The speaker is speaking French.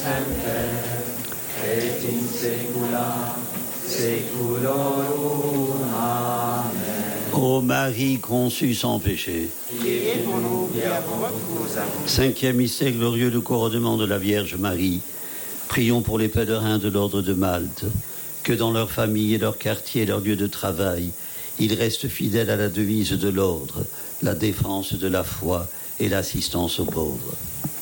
et in saecula saeculorum. Amen. Ô Marie conçue sans péché, Priez pour nous et à votre cause. cinquième mystère glorieux, le couronnement de la Vierge Marie. Prions pour les pèlerins de l'ordre de Malte, que dans leur famille et leur quartier, leur lieu de travail, ils restent fidèles à la devise de l'ordre, la défense de la foi et l'assistance aux pauvres.